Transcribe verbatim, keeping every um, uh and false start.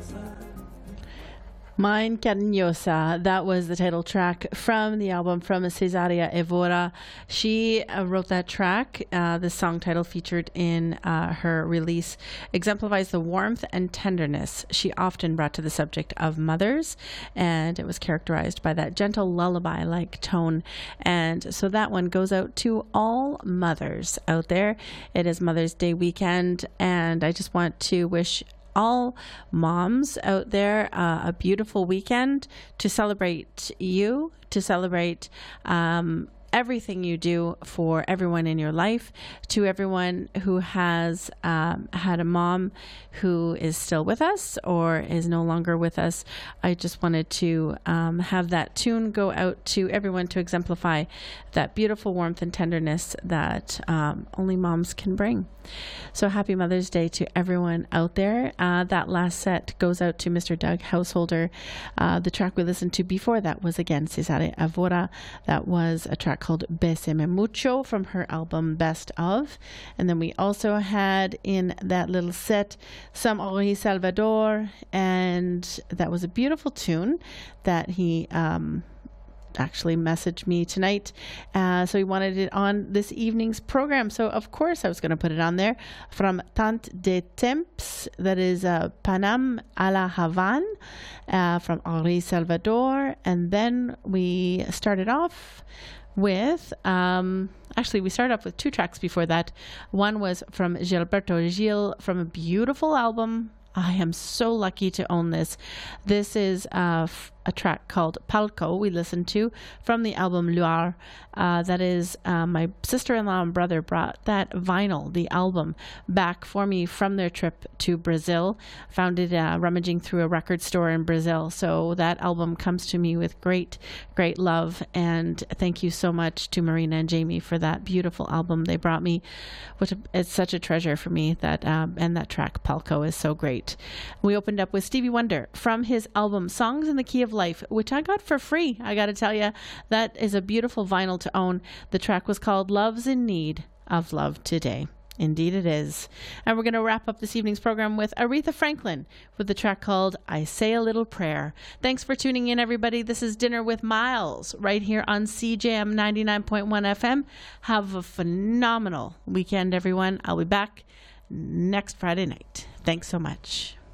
Mine Cariñosa, that was the title track from the album from Cesaria Evora. She uh, wrote that track. Uh, the song title featured in uh, her release exemplifies the warmth and tenderness she often brought to the subject of mothers, and it was characterized by that gentle lullaby-like tone. And so that one goes out to all mothers out there. It is Mother's Day weekend, and I just want to wish all moms out there uh, a beautiful weekend to celebrate you, to celebrate um, everything you do for everyone in your life. To everyone who has um, had a mom who is still with us or is no longer with us, I just wanted to um, have that tune go out to everyone to exemplify that beautiful warmth and tenderness that um, only moms can bring. So happy Mother's Day to everyone out there. Uh, that last set goes out to Mister Doug Householder. Uh, the track we listened to before that was again Cesaria Evora. That was a track called Beseme Mucho from her album Best Of. And then we also had in that little set some Henri Salvador, and that was a beautiful tune that he um, actually messaged me tonight. Uh, so he wanted it on this evening's program. So of course I was going to put it on there from Tant de Temps. That is uh, Panam a la Havane uh, from Henri Salvador. And then we started off with, um, actually we started off with two tracks before that. One was from Gilberto Gil from a beautiful album. I am so lucky to own this. This is uh, f- a track called Palco we listened to from the album Luar. Uh, that is, uh, my sister-in-law and brother brought that vinyl, the album, back for me from their trip to Brazil. Found it uh, rummaging through a record store in Brazil. So that album comes to me with great, great love. And thank you so much to Marina and Jamie for that beautiful album they brought me. Which it's such a treasure for me. That um, and that track Palco is so great. We opened up with Stevie Wonder from his album Songs in the Key of Life, which I got for free. I got to tell you, that is a beautiful vinyl to own. The track was called Love's in Need of Love Today. Indeed it is. And we're going to wrap up this evening's program with Aretha Franklin with the track called I Say a Little Prayer. Thanks for tuning in, everybody. This is Dinner with Miles right here on C J M ninety-nine point one F M. Have a phenomenal weekend, everyone. I'll be back next Friday night. Thanks so much.